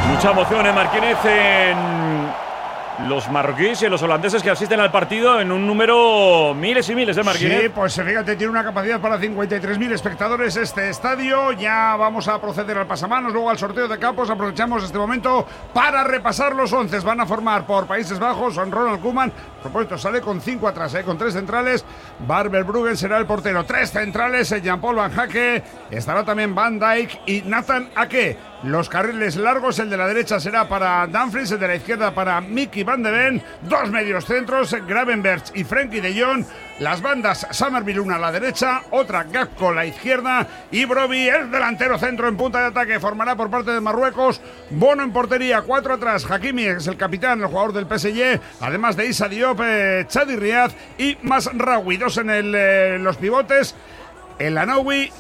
Mucha emoción en Martínez, en los marroquíes y en los holandeses que asisten al partido en un número miles y miles de Martínez. Sí, pues fíjate, tiene una capacidad para 53.000 espectadores este estadio. Ya vamos a proceder al pasamanos, luego al sorteo de capos. Aprovechamos este momento para repasar los 11. Van a formar por Países Bajos, son Ronald Koeman. Por supuesto, sale con 5 atrás, con 3 centrales. Barbel Bruggen será el portero. 3 centrales, Jean-Paul Van Hake. Estará también Van Dijk y Nathan Ake. Los carriles largos, el de la derecha será para Dumfries, el de la izquierda para Mickey Van de Ven. 2 medios centros, Gravenberch y Frenkie de Jong. Las bandas, Summerville una a la derecha, otra Gakpo a la izquierda y Brobbey, el delantero centro en punta de ataque, formará por parte de Marruecos. Bono en portería, 4 atrás, Hakimi es el capitán, el jugador del PSG, además de Issa Diop, Chadi Riad y Masraoui. 2 en los pivotes, el Anaoui